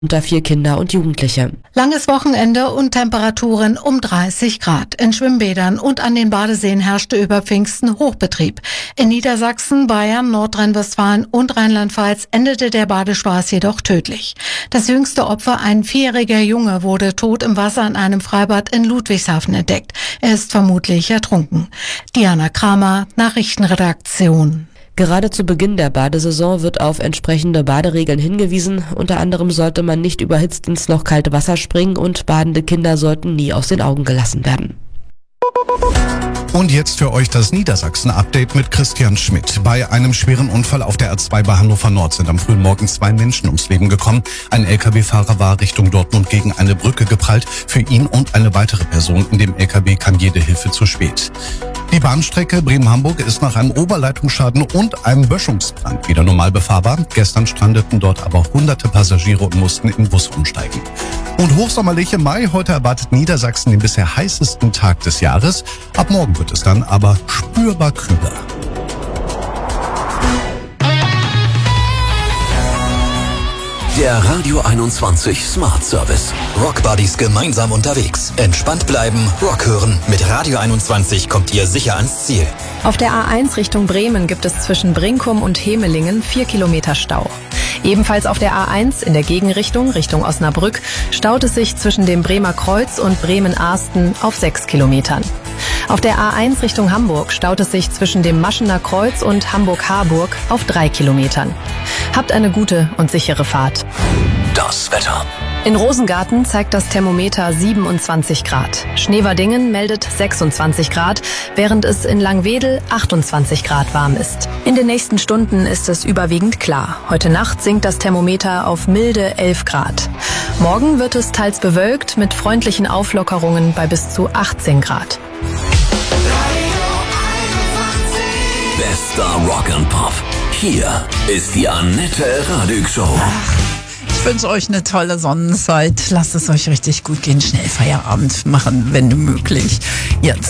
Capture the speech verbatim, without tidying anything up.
unter vier Kinder und Jugendliche. Langes Wochenende und Temperaturen um dreißig Grad. In Schwimmbädern und an den Badeseen herrschte über Pfingsten Hochbetrieb. In Niedersachsen, Bayern, Nordrhein-Westfalen und Rheinland-Pfalz endete der Badespaß jedoch tödlich. Das jüngste Opfer, ein vierjähriger Junge, wurde tot im Wasser in einem Freibad in Ludwigshafen entdeckt. Er ist vermutlich ertrunken. Diana Kramer, Nachrichtenredaktion. Gerade zu Beginn der Badesaison wird auf entsprechende Baderegeln hingewiesen. Unter anderem sollte man nicht überhitzt ins noch kalte Wasser springen und badende Kinder sollten nie aus den Augen gelassen werden. Und jetzt für euch das Niedersachsen-Update mit Christian Schmidt. Bei einem schweren Unfall auf der A zwei bei Hannover Nord sind am frühen Morgen zwei Menschen ums Leben gekommen. Ein L K W-Fahrer war Richtung Dortmund gegen eine Brücke geprallt. Für ihn und eine weitere Person in dem L K W kam jede Hilfe zu spät. Die Bahnstrecke Bremen-Hamburg ist nach einem Oberleitungsschaden und einem Böschungsbrand wieder normal befahrbar. Gestern strandeten dort aber hunderte Passagiere und mussten in Bus umsteigen. Und hochsommerlich im Mai. Heute erwartet Niedersachsen den bisher heißesten Tag des Jahres. Ab morgen wird es dann aber spürbar kühler. Der Radio einundzwanzig Smart Service. Rock Buddies gemeinsam unterwegs. Entspannt bleiben, Rock hören. Mit Radio einundzwanzig kommt ihr sicher ans Ziel. Auf der A eins Richtung Bremen gibt es zwischen Brinkum und Hemelingen vier Kilometer Stau. Ebenfalls auf der A eins in der Gegenrichtung, Richtung Osnabrück, staut es sich zwischen dem Bremer Kreuz und Bremen-Arsten auf sechs Kilometern. Auf der A eins Richtung Hamburg staut es sich zwischen dem Maschener Kreuz und Hamburg-Harburg auf drei Kilometern. Habt eine gute und sichere Fahrt. Das Wetter. In Rosengarten zeigt das Thermometer siebenundzwanzig Grad. Schneverdingen meldet sechsundzwanzig Grad, während es in Langwedel achtundzwanzig Grad warm ist. In den nächsten Stunden ist es überwiegend klar. Heute Nacht sinkt das Thermometer auf milde elf Grad. Morgen wird es teils bewölkt mit freundlichen Auflockerungen bei bis zu achtzehn Grad. Bester Rock and Pop. Hier ist die Annette Radig Show. Ich wünsche euch eine tolle Sonnenzeit. Lasst es euch richtig gut gehen. Schnell Feierabend machen, wenn möglich. Jetzt